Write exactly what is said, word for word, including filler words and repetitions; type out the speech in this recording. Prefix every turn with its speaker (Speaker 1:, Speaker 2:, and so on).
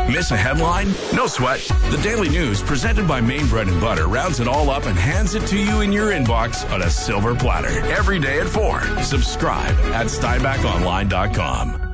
Speaker 1: Miss a headline? No sweat. The Daily News, presented by Maine Bread and Butter, rounds it all up and hands it to you in your inbox on a silver platter every day at four. Subscribe at steinbach online dot com.